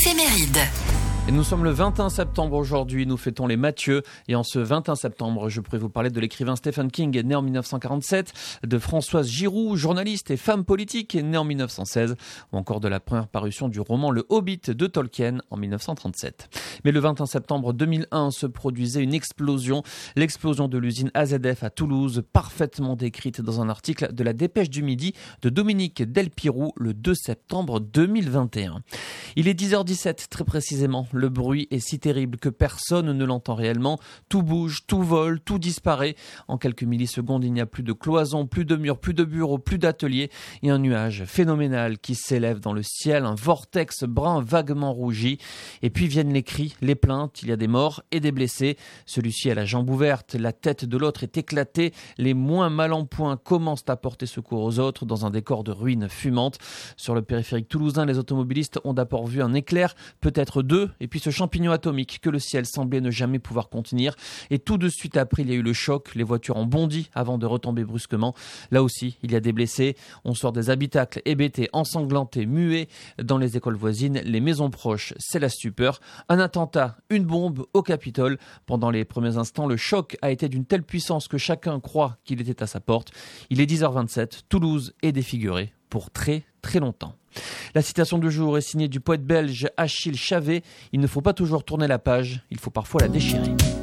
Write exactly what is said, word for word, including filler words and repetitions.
éphéméride. Et nous sommes le vingt et un septembre aujourd'hui, nous fêtons les Mathieu. Et en ce vingt et un septembre, je pourrais vous parler de l'écrivain Stephen King, né en mille neuf cent quarante-sept, de Françoise Giroud, journaliste et femme politique, née en mille neuf cent seize, ou encore de la première parution du roman Le Hobbit de Tolkien en mille neuf cent trente-sept. Mais le vingt et un septembre deux mille un se produisait une explosion, l'explosion de l'usine A Z F à Toulouse, parfaitement décrite dans un article de la Dépêche du Midi de Dominique Delpirou le deux septembre deux mille vingt et un. Il est dix heures dix-sept très précisément. Le bruit est si terrible que personne ne l'entend réellement. Tout bouge, tout vole, tout disparaît. En quelques millisecondes, il n'y a plus de cloisons, plus de murs, plus de bureaux, plus d'ateliers. Et un nuage phénoménal qui s'élève dans le ciel, un vortex brun vaguement rougi. Et puis viennent les cris, les plaintes. Il y a des morts et des blessés. Celui-ci a la jambe ouverte, la tête de l'autre est éclatée. Les moins mal en point commencent à porter secours aux autres dans un décor de ruines fumantes. Sur le périphérique toulousain, les automobilistes ont d'abord vu un éclair, peut-être deux, et puis ce champignon atomique que le ciel semblait ne jamais pouvoir contenir. Et tout de suite après, il y a eu le choc. Les voitures ont bondi avant de retomber brusquement. Là aussi, il y a des blessés. On sort des habitacles hébétés, ensanglantés, muets. Dans les écoles voisines, les maisons proches, c'est la stupeur. Un attentat, une bombe au Capitole. Pendant les premiers instants, le choc a été d'une telle puissance que chacun croit qu'il était à sa porte. Il est dix heures vingt-sept. Toulouse est défigurée pour très très longtemps. La citation du jour est signée du poète belge Achille Chavet. Il ne faut pas toujours tourner la page, il faut parfois la déchirer.